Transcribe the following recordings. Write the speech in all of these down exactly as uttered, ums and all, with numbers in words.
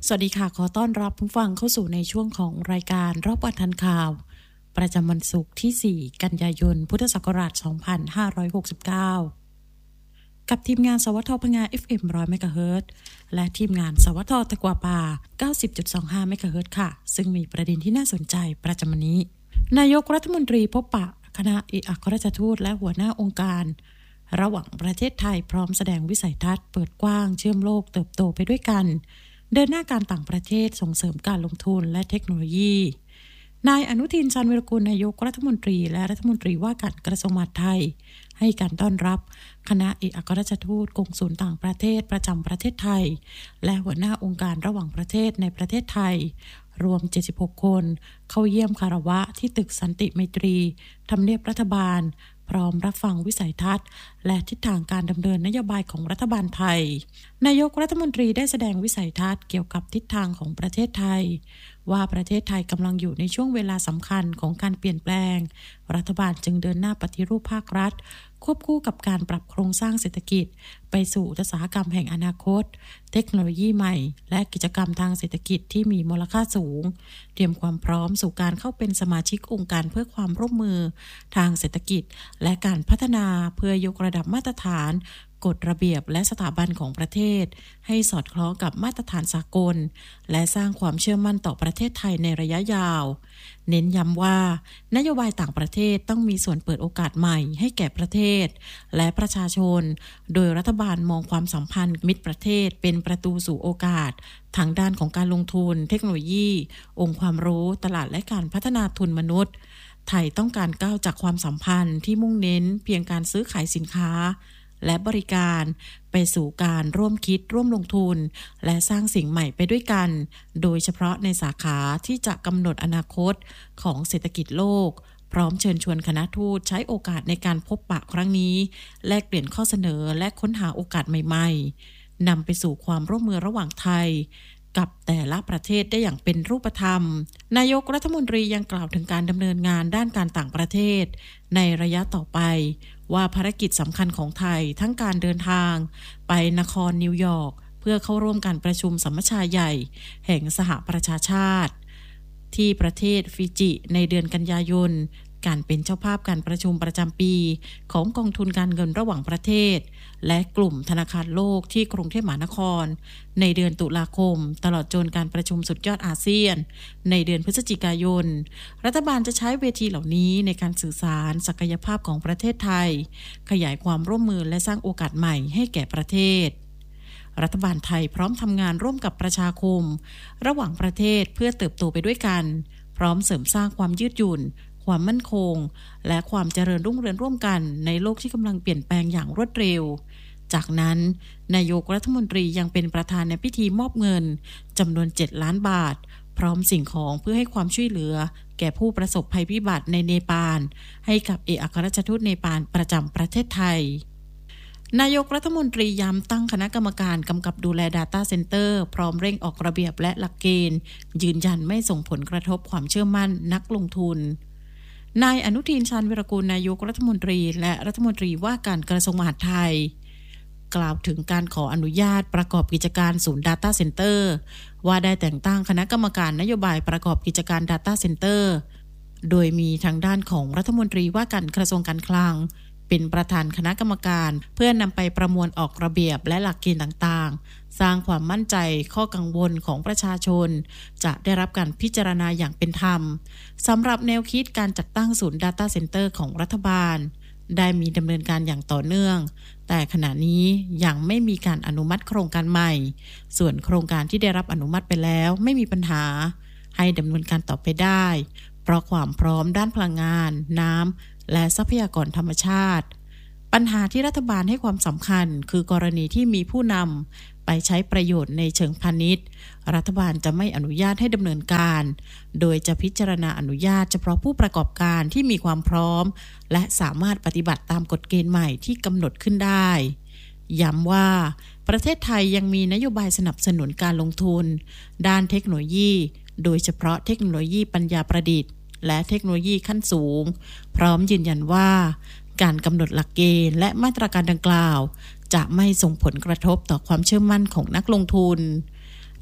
สวัสดีค่ะขอต้อนรับผู้ฟังเข้าสู่ในช่วงของรายการรอบวันทันข่าวประจำวันศุกร์ที่สี่กันยายนพุทธศักราชสองพันห้าร้อยหกสิบเก้ากับทีมงานสวทพงา เอฟ เอ็ม หนึ่งร้อย เมกะเฮิรตซ์ และทีมงานสวทตะกัวป่า เก้าสิบจุดสองห้า เมกะเฮิรตซ์ ค่ะซึ่งมีประเด็นที่น่าสนใจประจำวันนี้นายกรัฐมนตรีพบปะคณะเอกอัครราชทูตและหัวหน้าองค์การระหว่างประเทศไทยพร้อมแสดงวิสัยทัศน์เปิดกว้างเชื่อมโลกเติบโตไปด้วยกันเดินหน้าการต่างประเทศส่งเสริมการลงทุนและเทคโนโลยีนายอนุทินชาญวีรกูลนายกรัฐมนตรีและรัฐมนตรีว่าการกระทรวงมหาดไทยให้การต้อนรับคณะเอกอัครราชทูตกงสุลต่างประเทศประจำประเทศไทยและหัวหน้าองค์การระหว่างประเทศในประเทศไทยรวมเจ็ดสิบหกคนเข้าเยี่ยมคารวะที่ตึกสันติไมตรีทำเนียบรัฐบาลพร้อมรับฟังวิสัยทัศน์และทิศทางการดำเนินนโยบายของรัฐบาลไทยนายกรัฐมนตรีได้แสดงวิสัยทัศน์เกี่ยวกับทิศทางของประเทศไทยว่าประเทศไทยกำลังอยู่ในช่วงเวลาสำคัญของการเปลี่ยนแปลงรัฐบาลจึงเดินหน้าปฏิรูปภาครัฐควบคู่กับการปรับโครงสร้างเศรษฐกิจไปสู่อุตสาหกรรมแห่งอนาคตเทคโนโลยีใหม่และกิจกรรมทางเศรษฐกิจที่มีมูลค่าสูงเตรียมความพร้อมสู่การเข้าเป็นสมาชิกองค์การเพื่อความร่วมมือทางเศรษฐกิจและการพัฒนาเพื่อยกระดับมาตรฐานกฎระเบียบและสถาบันของประเทศให้สอดคล้องกับมาตรฐานสากลและสร้างความเชื่อมั่นต่อประเทศไทยในระยะยาวเน้นย้ำว่านโยบายต่างประเทศต้องมีส่วนเปิดโอกาสใหม่ให้แก่ประเทศและประชาชนโดยรัฐบาลมองความสัมพันธ์มิตรประเทศเป็นประตูสู่โอกาสทางด้านของการลงทุนเทคโนโลยีองค์ความรู้ตลาดและการพัฒนาทุนมนุษย์ไทยต้องการก้าวจากความสัมพันธ์ที่มุ่งเน้นเพียงการซื้อขายสินค้าและบริการไปสู่การร่วมคิดร่วมลงทุนและสร้างสิ่งใหม่ไปด้วยกันโดยเฉพาะในสาขาที่จะกำหนดอนาคตของเศรษฐกิจโลกพร้อมเชิญชวนคณะทูตใช้โอกาสในการพบปะครั้งนี้แลกเปลี่ยนข้อเสนอและค้นหาโอกาสใหม่ๆนำไปสู่ความร่วมมือระหว่างไทยกับแต่ละประเทศได้อย่างเป็นรูปธรรมนายกรัฐมนตรียังกล่าวถึงการดำเนินงานด้านการต่างประเทศในระยะต่อไปว่าภารกิจสำคัญของไทยทั้งการเดินทางไปนครนิวยอร์กเพื่อเข้าร่วมการประชุมสัมมนาใหญ่แห่งสหประชาชาติที่ประเทศฟิจิในเดือนกันยายนการเป็นเจ้าภาพการประชุมประจำปีของกองทุนการเงินระหว่างประเทศและกลุ่มธนาคารโลกที่กรุงเทพมหานครในเดือนตุลาคมตลอดจนการประชุมสุดยอดอาเซียนในเดือนพฤศจิกายนรัฐบาลจะใช้เวทีเหล่านี้ในการสื่อสารศักยภาพของประเทศไทยขยายความร่วมมือและสร้างโอกาสใหม่ให้แก่ประเทศรัฐบาลไทยพร้อมทำงานร่วมกับประชาคมระหว่างประเทศเพื่อเติบโตไปด้วยกันพร้อมเสริมสร้างความยืดหยุ่นความมั่นคงและความเจริญรุ่งเรืองร่วมกันในโลกที่กำลังเปลี่ยนแปลงอย่างรวดเร็วจากนั้นนายกรัฐมนตรียังเป็นประธานในพิธีมอบเงินจำนวนเจ็ดล้านบาทพร้อมสิ่งของเพื่อให้ความช่วยเหลือแก่ผู้ประสบภัยพิบัติในเนปาลให้กับเอกอัครราชทูตเนปาลประจำประเทศไทยนายกรัฐมนตรีย้ำตั้งคณะกรรมการกำกับดูแล Data Center พร้อมเร่งออกระเบียบและหลักเกณฑ์ยืนยันไม่ส่งผลกระทบความเชื่อมั่นนักลงทุนนายอนุทินชาญวีรกูลนายกรัฐมนตรีและรัฐมนตรีว่าการกระทรวงมหาดไทยกล่าวถึงการขออนุญาตประกอบกิจการศูนย์ Data Center ว่าได้แต่งตั้งคณะกรรมการนโยบายประกอบกิจการ Data Center โดยมีทางด้านของรัฐมนตรีว่าการกระทรวงการคลังเป็นประธานคณะกรรมการเพื่อนำไปประมวลออกระเบียบและหลักเกณฑ์ต่างๆสร้างความมั่นใจข้อกังวลของประชาชนจะได้รับการพิจารณาอย่างเป็นธรรมสำหรับแนวคิดการจัดตั้งศูนย์ Data Center ของรัฐบาลได้มีดำเนินการอย่างต่อเนื่องแต่ขณะนี้ยังไม่มีการอนุมัติโครงการใหม่ส่วนโครงการที่ได้รับอนุมัติไปแล้วไม่มีปัญหาให้ดำเนินการต่อไปได้เพราะความพร้อมด้านพลังงานน้ำและทรัพยากรธรรมชาติปัญหาที่รัฐบาลให้ความสำคัญคือกรณีที่มีผู้นำไปใช้ประโยชน์ในเชิงพาณิชย์รัฐบาลจะไม่อนุญาตให้ดำเนินการโดยจะพิจารณาอนุญาตเฉพาะผู้ประกอบการที่มีความพร้อมและสามารถปฏิบัติตามกฎเกณฑ์ใหม่ที่กำหนดขึ้นได้ย้ำว่าประเทศไทยยังมีนโยบายสนับสนุนการลงทุนด้านเทคโนโลยีโดยเฉพาะเทคโนโลยีปัญญาประดิษฐ์และเทคโนโลยีขั้นสูงพร้อมยืนยันว่าการกำหนดหลักเกณฑ์และมาตรการดังกล่าวจะไม่ส่งผลกระทบต่อความเชื่อมั่นของนักลงทุน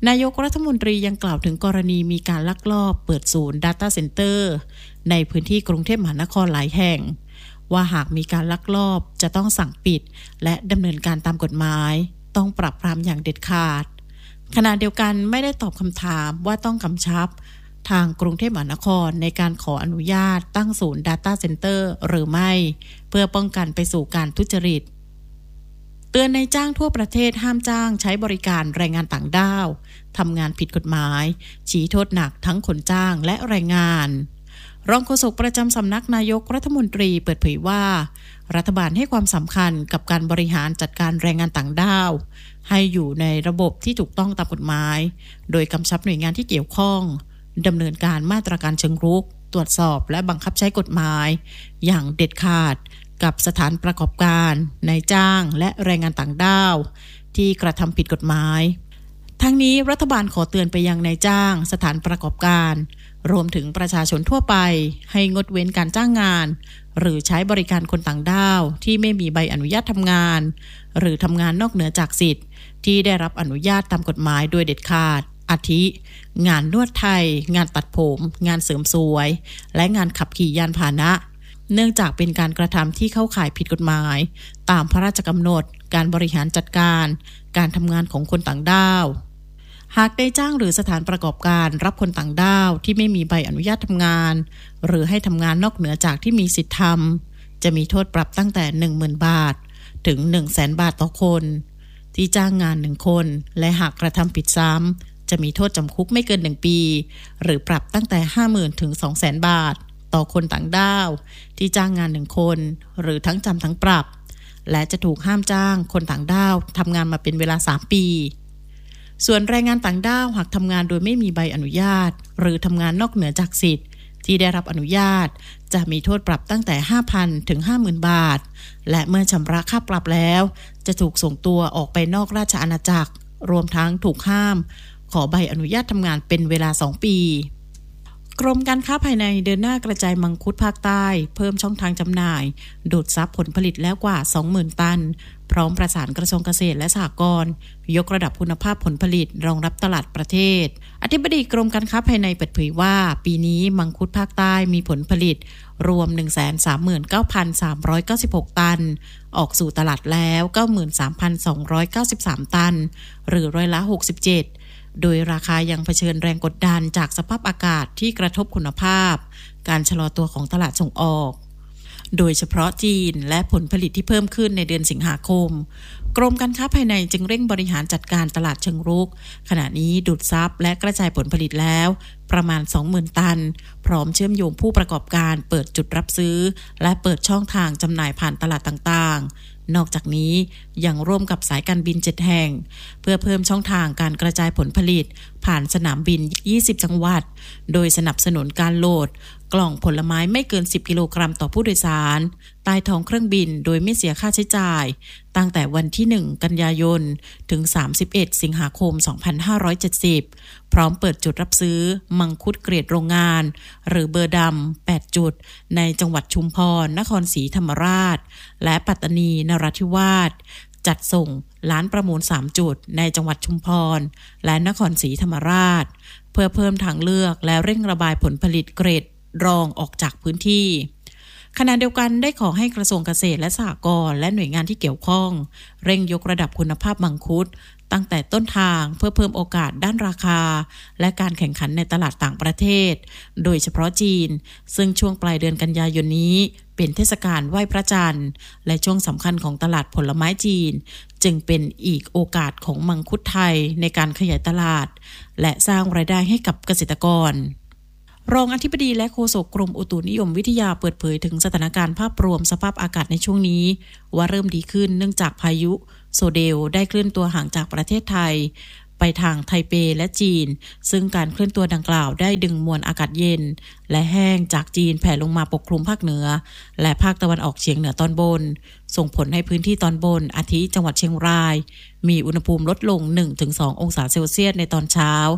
นายกรัฐมนตรียังกล่าวถึงกรณีมีการลักลอบเปิดศูนย์ Data Center ในพื้นที่กรุงเทพมหานครหลายแห่งว่าหากมีการลักลอบจะต้องสั่งปิดและดำเนินการตามกฎหมายต้องปราบปรามอย่างเด็ดขาดขณะเดียวกันไม่ได้ตอบคำถามว่าต้องกำชับทางกรุงเทพมหานครในการขออนุญาตตั้งศูนย์ Data Center หรือไม่เพื่อป้องกันไปสู่การทุจริตเตือนนายจ้างทั่วประเทศห้ามจ้างใช้บริการแรงงานต่างด้าวทำงานผิดกฎหมายชี้โทษหนักทั้งคนจ้างและแรงงานรองโฆษกประจำสำนักนายกรัฐมนตรีเปิดเผยว่ารัฐบาลให้ความสำคัญกับการบริหารจัดการแรงงานต่างด้าวให้อยู่ในระบบที่ถูกต้องตามกฎหมายโดยกำชับหน่วยงานที่เกี่ยวข้องดำเนินการมาตรการเชิงรุกตรวจสอบและบังคับใช้กฎหมายอย่างเด็ดขาดกับสถานประกอบการนายจ้างและแรงงานต่างด้าวที่กระทำผิดกฎหมายทั้งนี้รัฐบาลขอเตือนไปยังนายจ้างสถานประกอบการรวมถึงประชาชนทั่วไปให้งดเว้นการจ้างงานหรือใช้บริการคนต่างด้าวที่ไม่มีใบอนุญาตทำงานหรือทำงานนอกเหนือจากสิทธิ์ที่ได้รับอนุญาตตามกฎหมายโดยเด็ดขาดอาทิงานนวดไทยงานตัดผมงานเสริมสวยและงานขับขี่ยานพาหนะเนื่องจากเป็นการกระทำที่เข้าข่ายผิดกฎหมายตามพระราชกำหนดการบริหารจัดการการทำงานของคนต่างด้าวหากได้จ้างหรือสถานประกอบการรับคนต่างด้าวที่ไม่มีใบอนุญาตทำงานหรือให้ทำงานนอกเหนือจากที่มีสิทธิทำจะมีโทษปรับตั้งแต่ หนึ่งหมื่น บาทถึง หนึ่งแสน บาทต่อคนที่จ้างงานหนึ่งคนและหากกระทำผิดซ้ำจะมีโทษจำคุกไม่เกินหนึ่งปีหรือปรับตั้งแต่ ห้าหมื่น ถึง สองแสน บาทต่อคนต่างด้าวที่จ้างงานหนึ่งคนหรือทั้งจำทั้งปรับและจะถูกห้ามจ้างคนต่างด้าวทำงานมาเป็นเวลาสามปีส่วนแรงงานต่างด้าวหากทำงานโดยไม่มีใบอนุญาตหรือทำงานนอกเหนือจากสิทธิ์ที่ได้รับอนุญาตจะมีโทษปรับตั้งแต่ ห้าพัน ถึง ห้าหมื่น บาทและเมื่อชำระค่าปรับแล้วจะถูกส่งตัวออกไปนอกราชอาณาจักรรวมทั้งถูกห้ามขอใบอนุญาตทำงานเป็นเวลาสองปีกรมการค้าภายในเดินหน้ากระจายมังคุดภาคใต้เพิ่มช่องทางจำหน่ายดูดซับผลผลิตแล้วกว่า สองหมื่น ตันพร้อมประสานกระทรวงเกษตรและสหกรณ์ยกระดับคุณภาพผลผลิตรองรับตลาดประเทศอธิบดีกรมการค้าภายในเปิดเผยว่าปีนี้มังคุดภาคใต้มีผลผลิตรวม หนึ่งแสนสามหมื่นเก้าพันสามร้อยเก้าสิบหก ตันออกสู่ตลาดแล้ว เก้าหมื่นสามพันสองร้อยเก้าสิบสาม ตันหรือร้อยละหกสิบเจ็ดโดยราคายังเผชิญแรงกดดันจากสภาพอากาศที่กระทบคุณภาพการชะลอตัวของตลาดส่งออกโดยเฉพาะจีนและผลผลิตที่เพิ่มขึ้นในเดือนสิงหาคมกรมการค้าภายในจึงเร่งบริหารจัดการตลาดเชิงรุกขณะนี้ดูดซับและกระจายผลผลิตแล้วประมาณ สองหมื่น ตันพร้อมเชื่อมโยงผู้ประกอบการเปิดจุดรับซื้อและเปิดช่องทางจำหน่ายผ่านตลาดต่างๆนอกจากนี้ยังร่วมกับสายการบินเจ็ดแห่งเพื่อเพิ่มช่องทางการกระจายผลผลิตผ่านสนามบินยี่สิบจังหวัดโดยสนับสนุนการโหลดกล่องผลไม้ไม่เกินสิบกิโลกรัมต่อผู้โดยสารใต้ท้องเครื่องบินโดยไม่เสียค่าใช้จ่ายตั้งแต่วันที่หนึ่งกันยายนถึงสามสิบเอ็ดสิงหาคมสองพันห้าร้อยเจ็ดสิบพร้อมเปิดจุดรับซื้อมังคุดเกรดโรงงานหรือเบอร์ดำแปดจุดในจังหวัดชุมพรนครศรีธรรมราชและปัตตานีนราธิวาสจัดส่งร้านประมูลสามจุดในจังหวัดชุมพรและนครศรีธรรมราชเพื่อเพิ่มทางเลือกและเร่งระบายผลผลิตเกรดรองออกจากพื้นที่ขณะเดียวกันได้ขอให้กระทรวงเกษตรและสหกรณ์และหน่วยงานที่เกี่ยวข้องเร่งยกระดับคุณภาพมังคุดตั้งแต่ต้นทางเพื่อเพิ่มโอกาสด้านราคาและการแข่งขันในตลาดต่างประเทศโดยเฉพาะจีนซึ่งช่วงปลายเดือนกันยายนนี้เป็นเทศกาลไหว้พระจันทร์และช่วงสำคัญของตลาดผลไม้จีนจึงเป็นอีกโอกาสของมังคุดไทยในการขยายตลาดและสร้างรายได้ให้กับเกษตรกรรองอธิบดีและโฆษกกรมอุตุนิยมวิทยาเปิดเผยถึงสถานการณ์ภาพรวมสภาพอากาศในช่วงนี้ว่าเริ่มดีขึ้นเนื่องจากพายุโซเดลได้เคลื่อนตัวห่างจากประเทศไทยไปทางไทเปและจีนซึ่งการเคลื่อนตัวดังกล่าวได้ดึงมวลอากาศเย็นและแห้งจากจีนแผ่ลงมาปกคลุมภาคเหนือและภาคตะวันออกเฉียงเหนือตอนบนส่งผลให้พื้นที่ตอนบนอาทิจังหวัดเชียงรายมีอุณหภูมิลดลง หนึ่งถึงสอง องศาเซลเซียสในตอนเช้า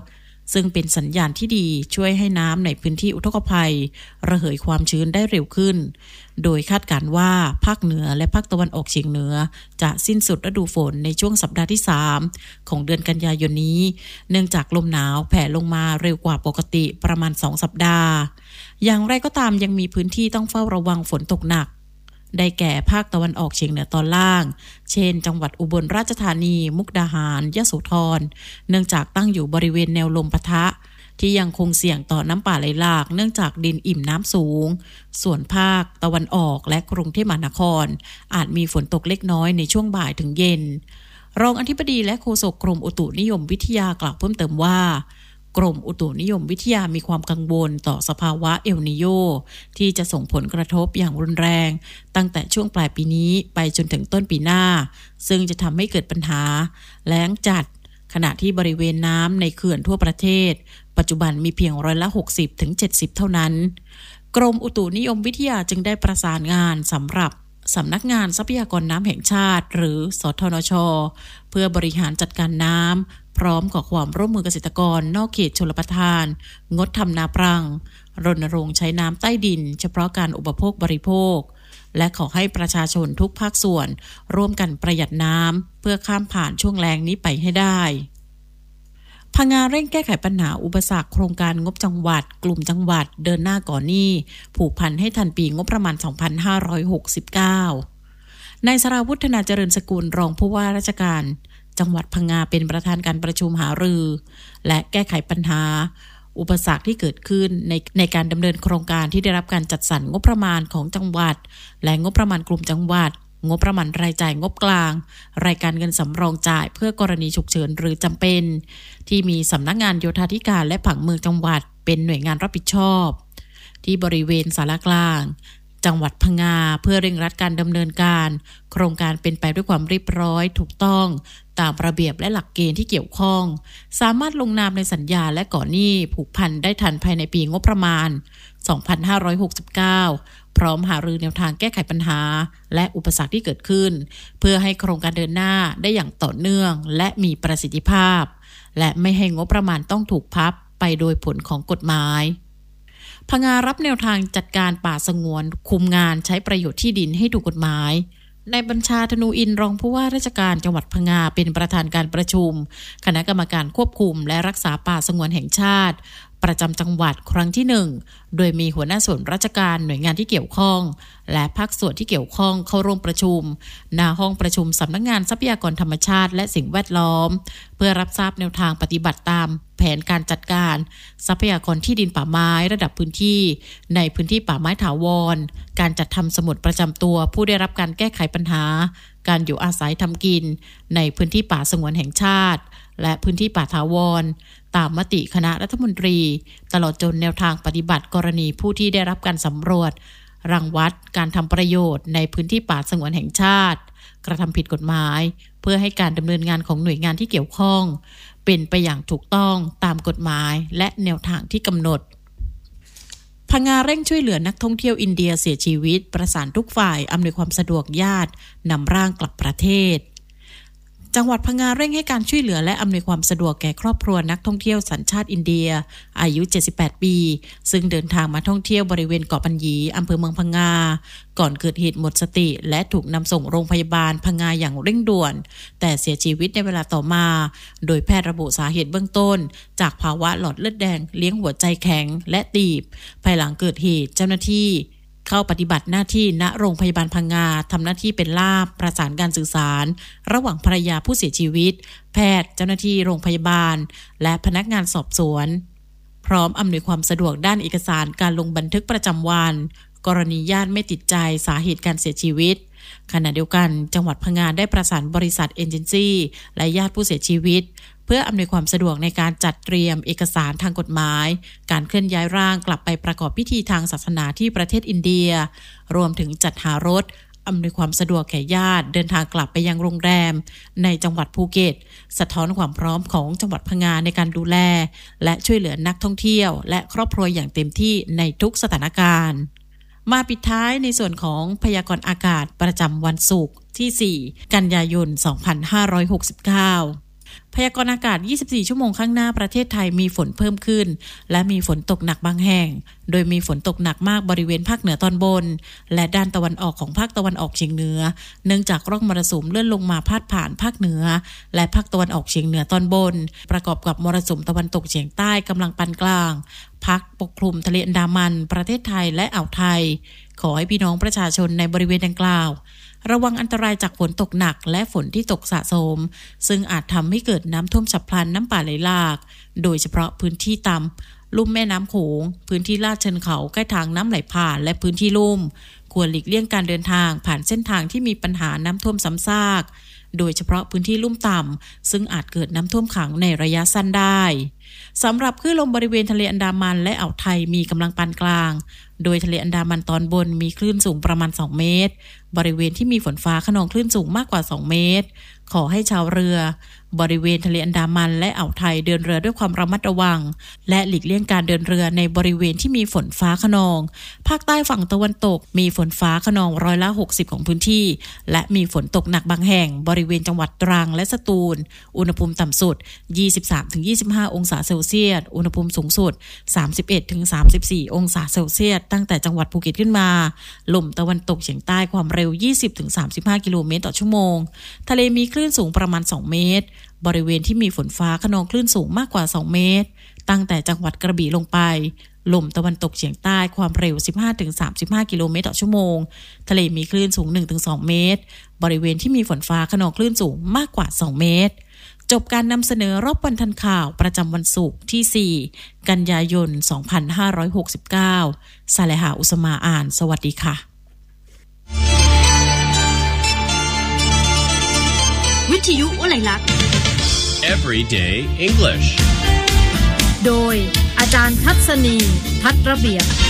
ซึ่งเป็นสัญญาณที่ดีช่วยให้น้ำในพื้นที่อุทกภัยระเหยความชื้นได้เร็วขึ้นโดยคาดการณ์ว่าภาคเหนือและภาคตะวันออกเฉียงเหนือจะสิ้นสุดฤดูฝนในช่วงสัปดาห์ที่สามของเดือนกันยายนนี้เนื่องจากลมหนาวแผ่ลงมาเร็วกว่าปกติประมาณสองสัปดาห์อย่างไรก็ตามยังมีพื้นที่ต้องเฝ้าระวังฝนตกหนักได้แก่ภาคตะวันออกเฉียงเหนือตอนล่างเช่นจังหวัดอุบลราชธานีมุกดาหารยโสธรเนื่องจากตั้งอยู่บริเวณแนวลมปะทะที่ยังคงเสี่ยงต่อน้ำป่าไหลหลากเนื่องจากดินอิ่มน้ำสูงส่วนภาคตะวันออกและกรุงเทพมหานครอาจมีฝนตกเล็กน้อยในช่วงบ่ายถึงเย็นรองอธิบดีและโฆษกกรมอุตุนิยมวิทยากล่าวเพิ่มเติมว่ากรมอุตุนิยมวิทยามีความกังวลต่อสภาวะเอลนีโญที่จะส่งผลกระทบอย่างรุนแรงตั้งแต่ช่วงปลายปีนี้ไปจนถึงต้นปีหน้าซึ่งจะทำให้เกิดปัญหาแล้งจัดขณะที่บริเวณน้ำในเขื่อนทั่วประเทศปัจจุบันมีเพียงร้อยละ หกสิบถึงเจ็ดสิบ เท่านั้นกรมอุตุนิยมวิทยาจึงได้ประสานงานสำหรับสำนักงานทรัพยากรน้ำแห่งชาติหรือสทนช.เพื่อบริหารจัดการน้ำพร้อมขอความร่วมมือเกษตรกรนอกเขตชลประทานงดทำนาปรังรณรงค์ใช้น้ำใต้ดินเฉพาะการอุปโภคบริโภคและขอให้ประชาชนทุกภาคส่วนร่วมกันประหยัดน้ำเพื่อข้ามผ่านช่วงแล้งนี้ไปให้ได้พังงาเร่งแก้ไขปัญหาอุปสรรคโครงการงบจังหวัดกลุ่มจังหวัดเดินหน้าก่อนหนี้ผูกพันให้ทันปีงบประมาณสองพันห้าร้อยหกสิบเก้านายสราวุฒนาเจริญสกุลรองผู้ว่าราชการจังหวัดพังงาเป็นประธานการประชุมหารือและแก้ไขปัญหาอุปสรรคที่เกิดขึ้นในในการดำเนินโครงการที่ได้รับการจัดสรรงบประมาณของจังหวัดและงบประมาณกลุ่มจังหวัดงบประมาณรายจ่ายงบกลางรายการเงินสำรองจ่ายเพื่อกรณีฉุกเฉินหรือจำเป็นที่มีสำนักงานโยธาธิการและผังเมืองจังหวัดเป็นหน่วยงานรับผิดชอบที่บริเวณศาลากลางจังหวัดพังงาเพื่อเร่งรัดการดำเนินการโครงการเป็นไปด้วยความเรียบร้อยถูกต้องตามระเบียบและหลักเกณฑ์ที่เกี่ยวข้องสามารถลงนามในสัญญาและก่อนหนี้ผูกพันได้ทันภายในปีงบประมาณสองพันห้าร้อยหกสิบเก้าพร้อมหารือแนวทางแก้ไขปัญหาและอุปสรรคที่เกิดขึ้นเพื่อให้โครงการเดินหน้าได้อย่างต่อเนื่องและมีประสิทธิภาพและไม่ให้งบประมาณต้องถูกพับไปโดยผลของกฎหมายพังงารับแนวทางจัดการป่าสงวนคุมงานใช้ประโยชน์ที่ดินให้ถูกกฎหมายนายบัญชาธนูอินรองผู้ว่าราชการจังหวัดพังงาเป็นประธานการประชุมคณะกรรมการควบคุมและรักษาป่าสงวนแห่งชาติประจำจังหวัดครั้งที่หนึ่งโดยมีหัวหน้าส่วนราชการหน่วยงานที่เกี่ยวข้องและภาคส่วนที่เกี่ยวข้องเข้าร่วมประชุมณห้องประชุมสำนักงานทรัพยากรธรรมชาติและสิ่งแวดล้อมเพื่อรับทราบแนวทางปฏิบัติตามแผนการจัดการทรัพยากรที่ดินป่าไม้ระดับพื้นที่ในพื้นที่ป่าไม้ถาวรการจัดทำสมุดประจำตัวผู้ได้รับการแก้ไขปัญหาการอยู่อาศัยทำกินในพื้นที่ป่าสงวนแห่งชาติและพื้นที่ป่าถาวรตามมติคณะรัฐมนตรีตลอดจนแนวทางปฏิบัติกรณีผู้ที่ได้รับการสำรวจรังวัดการทำประโยชน์ในพื้นที่ป่าสงวนแห่งชาติกระทำผิดกฎหมายเพื่อให้การดำเนินงานของหน่วยงานที่เกี่ยวข้องเป็นไปอย่างถูกต้องตามกฎหมายและแนวทางที่กำหนดพังงาเร่งช่วยเหลือนักท่องเที่ยวอินเดียเสียชีวิตประสานทุกฝ่ายอำนวยความสะดวกญาตินำร่างกลับประเทศจังหวัดพังงาเร่งให้การช่วยเหลือและอำนวยความสะดวกแก่ครอบครัวนักท่องเที่ยวสัญชาติอินเดียอายุเจ็ดสิบแปดปีซึ่งเดินทางมาท่องเที่ยวบริเวณเกาะปัญญีอำเภอเมืองพังงาก่อนเกิดเหตุหมดสติและถูกนำส่งโรงพยาบาลพังงาอย่างเร่งด่วนแต่เสียชีวิตในเวลาต่อมาโดยแพทย์ระบุสาเหตุเบื้องต้นจากภาวะหลอดเลือดแดงเลี้ยงหัวใจแข็งและตีบภายหลังเกิดเหตุเจ้าหน้าที่เข้าปฏิบัติหน้าที่ณโรงพยาบาลพังงาทำหน้าที่เป็นล่ามประสานการสื่อสารระหว่างภรรยาผู้เสียชีวิตแพทย์เจ้าหน้าที่โรงพยาบาลและพนักงานสอบสวนพร้อมอำนวยความสะดวกด้านเอกสารการลงบันทึกประจำวันกรณีญาติไม่ติดใจสาเหตุการเสียชีวิตขณะเดียวกันจังหวัดพังงาได้ประสานบริษัทเอเจนซี่และญาติผู้เสียชีวิตเพื่ออำนวยความสะดวกในการจัดเตรียมเอกสารทางกฎหมายการเคลื่อนย้ายร่างกลับไปประกอบพิธีทางศาสนาที่ประเทศอินเดียรวมถึงจัดหารถอำนวยความสะดวกแก่ญาติเดินทางกลับไปยังโรงแรมในจังหวัดภูเก็ตสะท้อนความพร้อมของจังหวัดพังงาในการดูแลและช่วยเหลือนักท่องเที่ยวและครอบครัวอย่างเต็มที่ในทุกสถานการณ์มาปิดท้ายในส่วนของพยากรณ์อากาศประจำวันศุกร์ที่สี่กันยายนสองพันห้าร้อยหกสิบเก้าพยากรณ์อากาศยี่สิบสี่ชั่วโมงข้างหน้าประเทศไทยมีฝนเพิ่มขึ้นและมีฝนตกหนักบางแห่งโดยมีฝนตกหนักมากบริเวณภาคเหนือตอนบนและด้านตะวันออกของภาคตะวันออกเฉียงเหนือเนื่องจากร่องมรสุมเลื่อนลงมาพาดผ่านภาคเหนือและภาคตะวันออกเฉียงเหนือตอนบนประกอบกับมรสุมตะวันตกเฉียงใต้กำลังปานกลางพัดปกคลุมทะเลอันดามันประเทศไทยและอ่าวไทยขอให้พี่น้องประชาชนในบริเวณดังกล่าวระวังอันตรายจากฝนตกหนักและฝนที่ตกสะสมซึ่งอาจทำให้เกิดน้ำท่วมฉับพลันน้ำป่าไหลหลากโดยเฉพาะพื้นที่ต่ำลุ่มแม่น้ำโขงพื้นที่ลาดเชิงเขาใกล้ทางน้ำไหลผ่านและพื้นที่ลุ่มควรหลีกเลี่ยงการเดินทางผ่านเส้นทางที่มีปัญหาน้ำท่วมซ้ำซากโดยเฉพาะพื้นที่ลุ่มต่ำซึ่งอาจเกิดน้ำท่วมขังในระยะสั้นได้สำหรับคลื่นลมบริเวณทะเลอันดามันและอ่าวไทยมีกำลังปานกลางโดยทะเลอันดามันตอนบนมีคลื่นสูงประมาณสองเมตรบริเวณที่มีฝนฟ้าคะนองคลื่นสูงมากกว่าสองเมตรขอให้ชาวเรือบริเวณทะเลอันดามันและอ่าวไทยเดินเรือด้วยความระมัดระวังและหลีกเลี่ยงการเดินเรือในบริเวณที่มีฝนฟ้าคะนองภาคใต้ฝั่งตะวันตกมีฝนฟ้าคะนองร้อยละหกสิบของพื้นที่และมีฝนตกหนักบางแห่งบริเวณจังหวัดตรังและสตูลอุณหภูมิต่ำสุด ยี่สิบสามถึงยี่สิบห้า องศาเซลเซียสอุณหภูมิสูงสุด สามสิบเอ็ดถึงสามสิบสี่ องศาเซลเซียสตั้งแต่จังหวัดภูเก็ตขึ้นมาลมตะวันตกเฉียงใต้ความเร็ว ยี่สิบถึงสามสิบห้า กิโลเมตรต่อชั่วโมงทะเลมีคลื่นสูงประมาณสองเมตรบริเวณที่มีฝนฟ้าคะนองคลื่นสูงมากกว่าสองเมตรตั้งแต่จังหวัดกระบี่ลงไปลมตะวันตกเฉียงใต้ความเร็ว สิบห้าถึงสามสิบห้า กิโลเมตรต่อชั่วโมงทะเลมีคลื่นสูง หนึ่งถึงสอง เมตรบริเวณที่มีฝนฟ้าคะนองคลื่นสูงมากกว่าสองเมตรจบการนำเสนอรอบวันทันข่าวประจำวันศุกร์ที่สี่กันยายนสองพันห้าร้อยหกสิบเก้าซาเลหาอุสมาอ่านสวัสดีค่ะวิทยุวลัยลักษณ์ Everyday English โดยอาจารย์ทัศนีทัศน์ระเบียบ